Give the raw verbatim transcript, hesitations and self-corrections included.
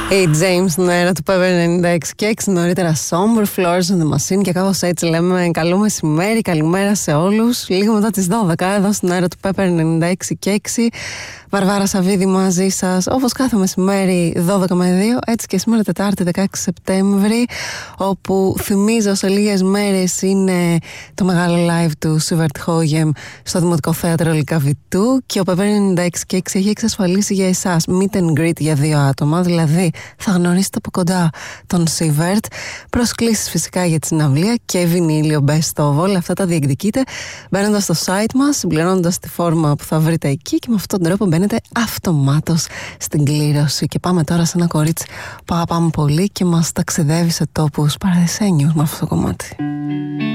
Η James στον αέρα του Pepper ενενήντα έξι και έξι, νωρίτερα Somber, Flowers on the Machine, και κάπως έτσι λέμε καλό μεσημέρι, καλημέρα σε όλους. Λίγο μετά τις δώδεκα εδώ στον αέρα του Pepper ενενήντα έξι και έξι. Βαρβάρα Σαββίδη μαζί σας, όπως κάθε μεσημέρι δώδεκα με δύο, έτσι και σήμερα Τετάρτη δεκαέξι Σεπτέμβρη, όπου θυμίζω σε λίγες μέρες είναι το μεγάλο live του Σίβερτ Χόγεμ στο Δημοτικό Θέατρο Λυκαβητού, και ο Pepper ενενήντα έξι και έξι έχει εξασφαλίσει για εσάς meet and greet για δύο άτομα, δηλαδή θα γνωρίσετε από κοντά τον Σίβερτ, προσκλήσεις φυσικά για τη συναυλία και βινίλιο best of, όλα αυτά τα διεκδικείτε μπαίνοντας στο site μας, συμπληρώνοντας τη φόρμα που θα βρείτε εκεί, και με αυτόν τον τρόπο μπαίνετε αυτομάτως στην κλήρωση. Και πάμε τώρα σε ένα κορίτσι που αγαπάμε πολύ και μας ταξιδεύει σε τόπους παραδεισένιους με αυτό το κομμάτι.